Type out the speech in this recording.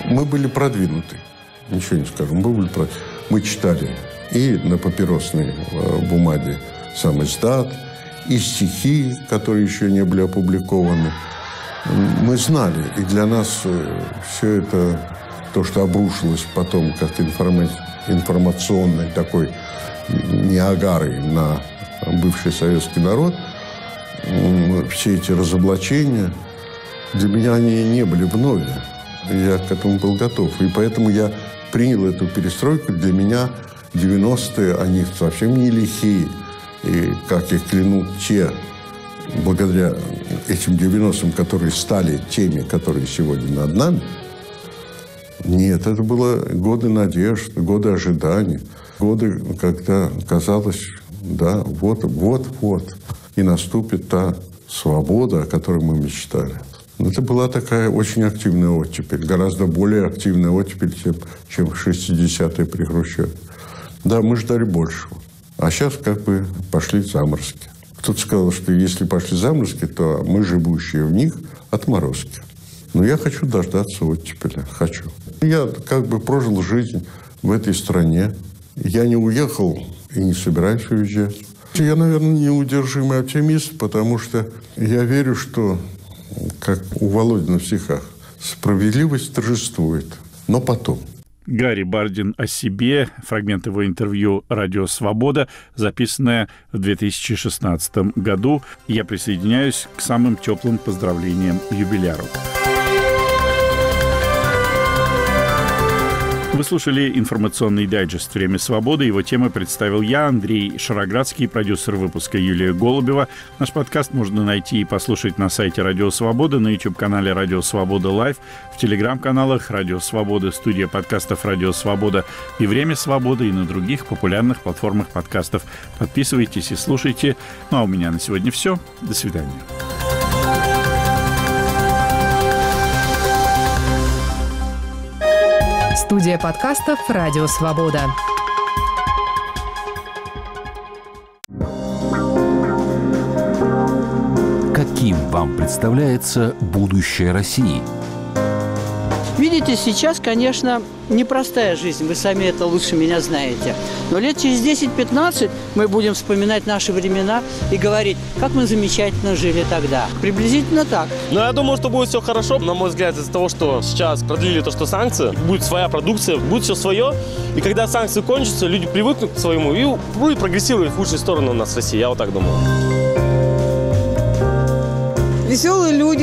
Мы были продвинуты. Ничего не скажу. Мы читали и на папиросной бумаге сам издат, и стихи, которые еще не были опубликованы. Мы знали, и для нас все это, то, что обрушилось потом как информационной такой ниагарой на бывший советский народ, все эти разоблачения, для меня они не были вновь. Я к этому был готов. И поэтому я принял эту перестройку. Для меня 90-е, они совсем не лихие. И, как их клянут те, благодаря этим 90-м, которые стали теми, которые сегодня над нами, нет, это было годы надежд, годы ожиданий, годы, когда казалось, да, вот, и наступит та свобода, о которой мы мечтали. Это была такая очень активная оттепель, гораздо более активная оттепель, чем в 60-е при Хрущеве. Да, мы ждали большего. А сейчас как бы пошли заморозки. Кто-то сказал, что если пошли заморозки, то мы, живущие в них, отморозки. Но я хочу дождаться оттепели. Хочу. Я как бы прожил жизнь в этой стране. Я не уехал и не собираюсь уезжать. Я, наверное, неудержимый оптимист, потому что я верю, что, как у Володина в стихах, справедливость торжествует, но потом. Гарри Бардин о себе. Фрагмент его интервью «Радио Свобода», записанное в 2016 году. Я присоединяюсь к самым теплым поздравлениям юбиляру. Вы слушали информационный дайджест «Время свободы». Его темы представил я, Андрей Шароградский, продюсер выпуска Юлия Голубева. Наш подкаст можно найти и послушать на сайте «Радио Свобода», на YouTube-канале «Радио Свобода Лайв», в телеграм-каналах «Радио Свобода», студия подкастов «Радио Свобода» и «Время свободы» и на других популярных платформах подкастов. Подписывайтесь и слушайте. Ну а у меня на сегодня все. До свидания. Студия подкастов «Радио Свобода». Каким вам представляется будущее России? Видите, сейчас, конечно, непростая жизнь, вы сами это лучше меня знаете. Но лет через 10-15 мы будем вспоминать наши времена и говорить, как мы замечательно жили тогда. Приблизительно так. Но я думаю, что будет все хорошо. На мой взгляд, из-за того, что сейчас продлили то, что санкции, будет своя продукция, будет все свое. И когда санкции кончатся, люди привыкнут к своему и будет прогрессировать в лучшую сторону у нас в России. Я вот так думаю. Веселые люди.